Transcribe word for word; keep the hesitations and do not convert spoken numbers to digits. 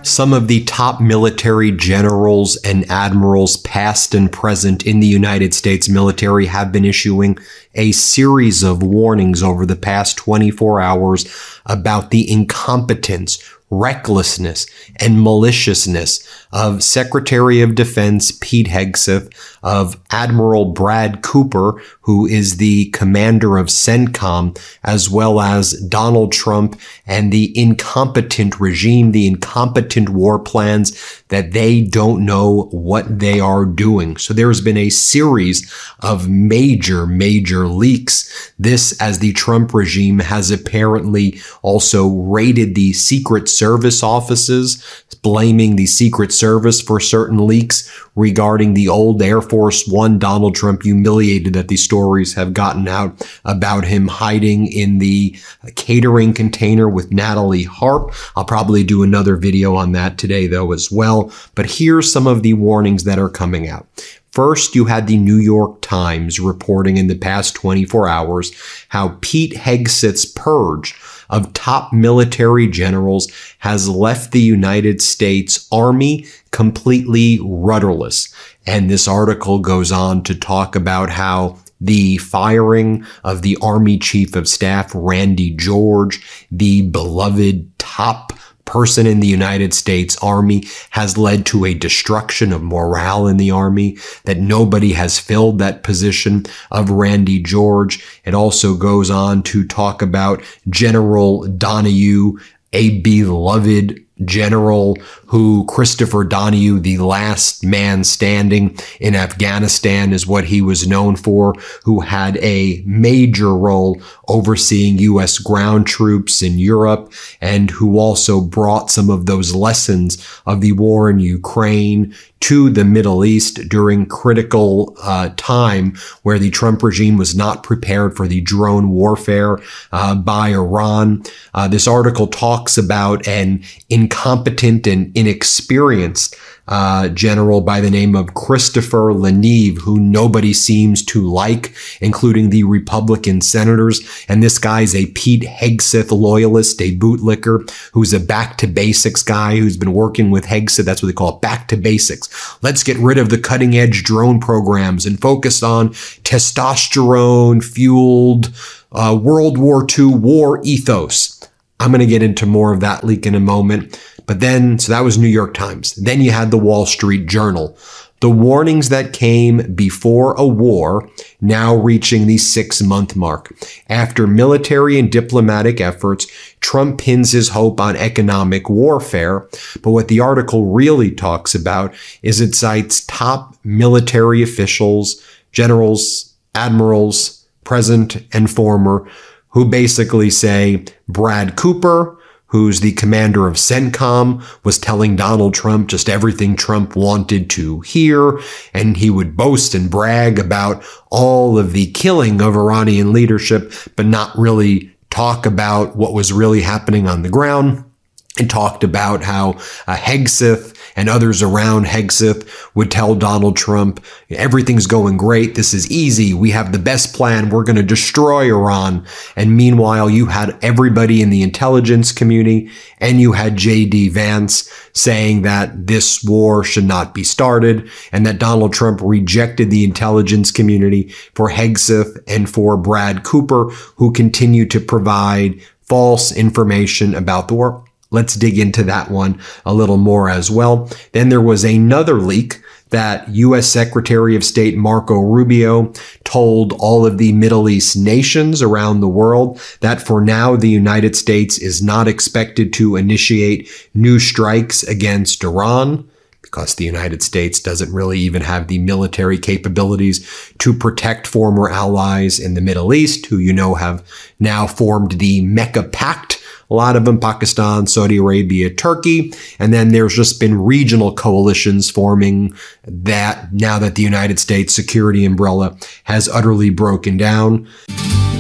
Some of the top military generals and admirals, past and present, in the United States military have been issuing a series of warnings over the past twenty-four hours about the incompetence, recklessness, and maliciousness of Secretary of Defense Pete Hegseth, of Admiral Brad Cooper, who is the commander of CENTCOM, as well as Donald Trump and the incompetent regime, the incompetent war plans that they don't know what they are doing. So there's been a series of major, major leaks. This, as the Trump regime has apparently also raided the Secret Service offices, blaming the Secret Service for certain leaks regarding the old Air Force One. Donald Trump humiliated that these stories have gotten out about him hiding in the catering container with Natalie Harp. I'll probably do another video on that today, though, as well. But here's some of the warnings that are coming out. First, you had the New York Times reporting in the past twenty-four hours how Pete Hegseth's purge of top military generals has left the United States Army completely rudderless. And this article goes on to talk about how the firing of the Army Chief of Staff, Randy George, the beloved top person in the United States Army, has led to a destruction of morale in the Army, that nobody has filled that position of Randy George. It also goes on to talk about General Donahue, a beloved general who, Christopher Donahue, the last man standing in Afghanistan is what he was known for, who had a major role overseeing U S ground troops in Europe, and who also brought some of those lessons of the war in Ukraine to the Middle East during critical uh, time where the Trump regime was not prepared for the drone warfare uh, by Iran. Uh, this article talks about an incompetent and inexperienced uh, general by the name of Christopher Leneve, who nobody seems to like, including the Republican senators. And this guy's a Pete Hegseth loyalist, a bootlicker, who's a back to basics guy who's been working with Hegseth. That's what they call it, back to basics. Let's get rid of the cutting edge drone programs and focus on testosterone fueled uh, World War Two war ethos. I'm going to get into more of that leak in a moment. But then, so that was New York Times. Then you had the Wall Street Journal. The warnings that came before a war now reaching the six-month mark. After military and diplomatic efforts, Trump pins his hope on economic warfare. But what the article really talks about is it cites top military officials, generals, admirals, present and former, who basically say Brad Cooper, who's the commander of CENTCOM, was telling Donald Trump just everything Trump wanted to hear, and he would boast and brag about all of the killing of Iranian leadership, but not really talk about what was really happening on the ground. And talked about how uh, Hegseth and others around Hegseth would tell Donald Trump, everything's going great. This is easy. We have the best plan. We're going to destroy Iran. And meanwhile, you had everybody in the intelligence community and you had J D Vance saying that this war should not be started and that Donald Trump rejected the intelligence community for Hegseth and for Brad Cooper, who continue to provide false information about the war. Let's dig into that one a little more as well. Then there was another leak that U S Secretary of State Marco Rubio told all of the Middle East nations around the world that for now the United States is not expected to initiate new strikes against Iran, because the United States doesn't really even have the military capabilities to protect former allies in the Middle East, who you know have now formed the Mecca Pact. A lot of them, Pakistan, Saudi Arabia, Turkey. And then there's just been regional coalitions forming that now that the United States security umbrella has utterly broken down.